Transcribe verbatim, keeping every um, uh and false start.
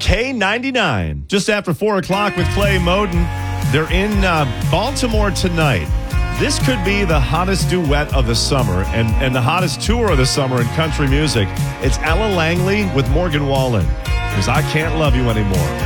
K ninety-nine. Just after four o'clock with Clay Moden. They're in uh, Baltimore tonight. This could be the hottest duet of the summer and, and the hottest tour of the summer in country music. It's Ella Langley with Morgan Wallen. Because I Can't Love You Anymore.